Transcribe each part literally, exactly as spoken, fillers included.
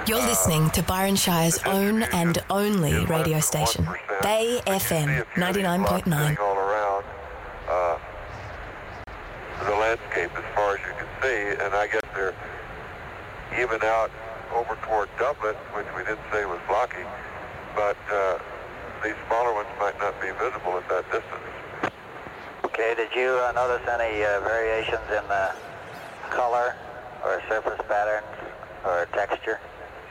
You're listening to Byron Shire's own and only radio station, Bay F M ninety-nine point nine. All around uh, the landscape as far as you can see, and I guess they're even out over toward Dublin, which we didn't say was blocky, but uh, these smaller ones might not be visible at that distance. Okay, did you uh, notice any uh, variations in the color or surface patterns or texture?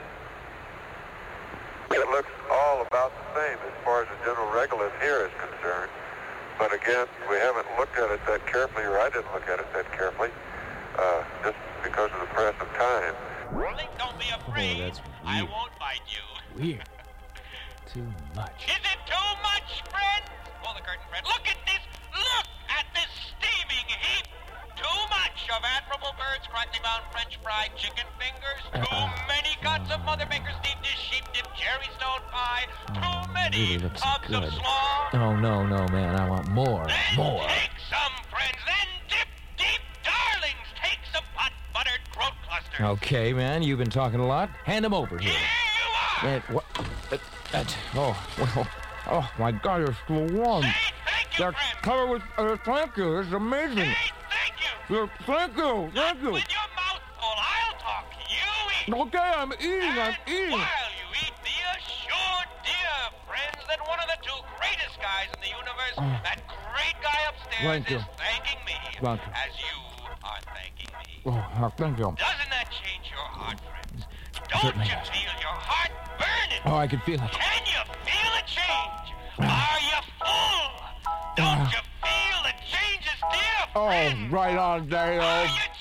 It looks all about the same as far as the general regolith here is concerned, but again, we haven't looked at it that carefully, or I didn't look at it that carefully, uh, just because of the press of time. Don't be afraid. Oh, that's I weird. won't bite you. Weird. Too much. Is it too much, friends? Pull the curtain, Fred. Look at this. Look at this steaming heap. Too much of admirable birds, crackly bound French fried chicken fingers. Too Uh-uh. many cuts of Mother Baker's deep dish sheep dip cherry stone pie. Too Oh, many really looks tubs good. of slaw. Oh, no, no, man. I want more. Then More. take some, friends. Then dip deep, darlings. Take some hot buttered groat clusters. Okay, man. You've been talking a lot. Hand them over Here here. you are. Man, what? That, that, oh, well, oh, my God, you're still warm. Say thank you, They're friends. covered with, uh, thank you. It's amazing. Say thank you. You're, thank you. Thank you. With your mouth full, I'll talk. You eat. Okay, I'm eating. I'm And eating. while you eat, be assured, dear friends, that one of the two greatest guys in the universe, that great guy upstairs, Thank you. is thanking me Thank you. as you are thanking me. Oh, uh, thank you. Doesn't that change your heart, friends? Don't Certainly you does. feel your heart burning? Oh, I can feel it. Can you feel a change? Are you full? Don't you feel the changes, dear Oh, friends? right on, Dale. Are you